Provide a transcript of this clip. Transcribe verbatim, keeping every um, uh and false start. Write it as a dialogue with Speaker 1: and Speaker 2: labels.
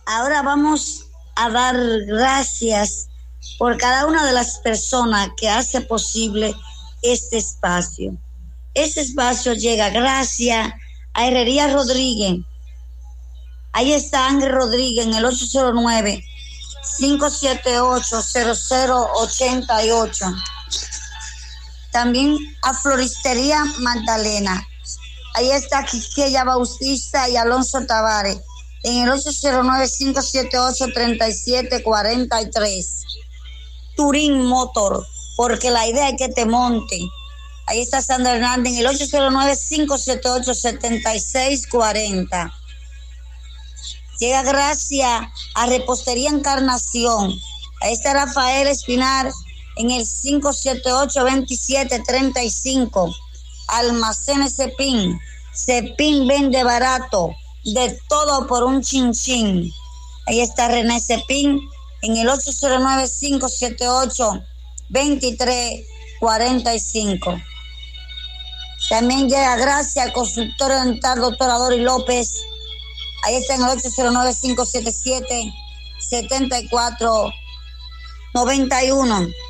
Speaker 1: Ahora vamos a dar gracias por cada una de las personas que hace posible este espacio. Este espacio llega gracias a Herrería Rodríguez. Ahí está Ángel Rodríguez en el ocho cero nueve, cinco siete ocho, cero cero ocho ocho. También a Floristería Magdalena. Ahí está Quisqueya Bautista y Alonso Tavares en el ocho cero nueve, cinco siete ocho, tres siete cuatro tres. Turín Motor, porque la idea es que te monte. Ahí está Sandra Hernández en el ocho cero nueve, cinco siete ocho, siete seis cuatro cero. Llega gracias a Repostería Encarnación. Ahí está Rafael Espinar en el cinco siete ocho, dos siete tres cinco. Almacenes Cepín. Cepín vende barato, de todo por un chinchín. Ahí está René Cepín en el ocho cero nueve, cinco siete ocho, dos tres cuatro cinco. También llega gracias al consultorio dental doctor Adori López. Ahí está en el ocho cero nueve, cinco siete siete, siete cuatro nueve uno.